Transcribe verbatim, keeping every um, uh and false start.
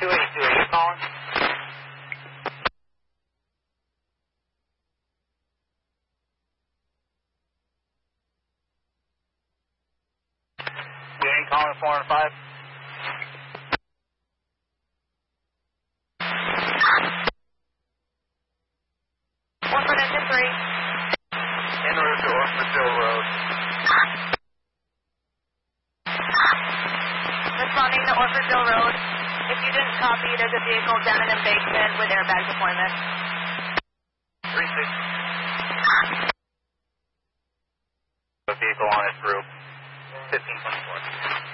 two eighty-two, are you calling? You ain't calling four and five? Orford engine three. En route to Orfordville Road. Responding to Orfordville Road. If you didn't copy, there's a vehicle down in embankment with airbag deployment. three six. A vehicle on its roof. fifteen twenty-four.